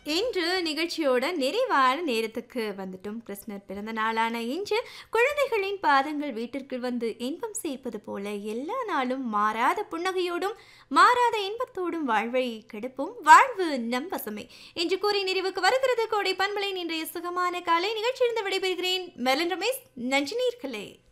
இன்று நிகழ்ச்சியோட நிறைவான நேரத்துக்கு வந்துட்டோம். கிருஷ்ணர் பிறந்த நாளான இன்று குழந்தைகளின் பாதங்கள் வீட்டிற்கு வந்து இன்பம் சேர்ப்பது போல எல்லா நாளும் மாறாத புன்னகையோடும் மாறாத இன்பத்தோடும் வாழ்வை கெடுப்போம். வாழ்வு நம் வசமே என்று கூறி நிறைவுக்கு வருகிறது கோடை பண்பலை. இன்றைய சுகமான காலை நிகழ்ச்சியிலிருந்து விடைபெறுகிறேன். மெலன் ரமேஷ். நன்றி நேயர்களே.